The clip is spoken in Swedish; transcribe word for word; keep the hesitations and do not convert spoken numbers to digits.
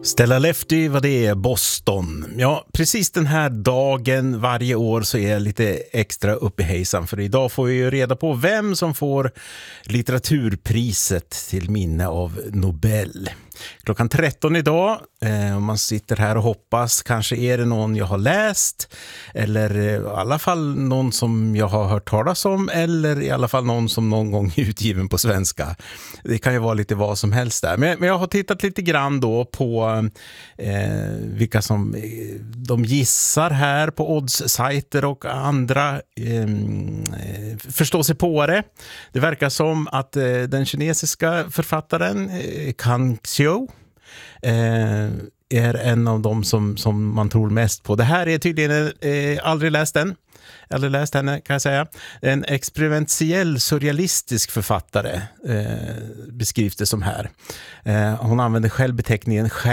Stella Lefty, vad det är, Boston. Ja, precis den här dagen varje år så är jag lite extra uppe i hejsan. För idag får vi ju reda på vem som får litteraturpriset till minne av Nobel. Klockan tretton idag, eh, man sitter här och hoppas, kanske är det någon jag har läst. Eller eh, i alla fall någon som jag har hört talas om. Eller i alla fall någon som någon gång är utgiven på svenska. Det kan ju vara lite vad som helst där. Men, men jag har tittat lite grann då på eh, vilka som eh, de gissar här på odds-sajter och andra eh, förstår sig på det. Det verkar som att eh, den kinesiska författaren eh, Kan Xiu eh, är en av dem som, som man tror mest på. Det här är tydligen eh, aldrig läst den. Eller läst henne kan jag säga. En experimentell surrealistisk författare eh, beskrivs det som här. Eh, hon använder själv beteckningen